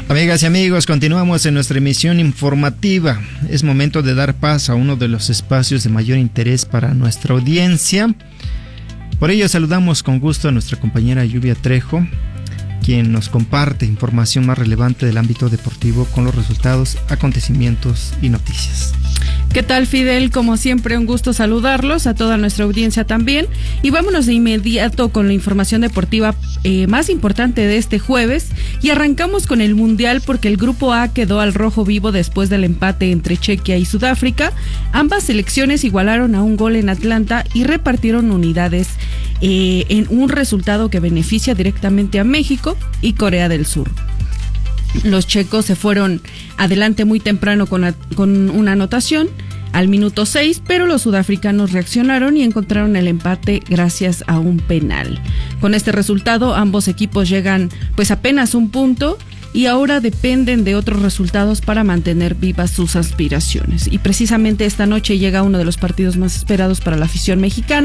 Amigas y amigos, continuamos en nuestra emisión informativa. Es momento de dar paso a uno de los espacios de mayor interés para nuestra audiencia. Por ello saludamos con gusto a nuestra compañera Lluvia Trejo, quien nos comparte información más relevante del ámbito deportivo con los resultados, acontecimientos y noticias. ¿Qué tal, Fidel? Como siempre, un gusto saludarlos, a toda nuestra audiencia también. Y vámonos de inmediato con la información deportiva más importante de este jueves. Y arrancamos con el Mundial porque el Grupo A quedó al rojo vivo después del empate entre Chequia y Sudáfrica. Ambas selecciones igualaron a un gol en Atlanta y repartieron unidades en un resultado que beneficia directamente a México y Corea del Sur. Los checos se fueron adelante muy temprano con una anotación al minuto 6, pero los sudafricanos reaccionaron y encontraron el empate gracias a un penal. Con este resultado, ambos equipos llegan pues apenas un punto y ahora dependen de otros resultados para mantener vivas sus aspiraciones. Y precisamente esta noche llega uno de los partidos más esperados para la afición mexicana.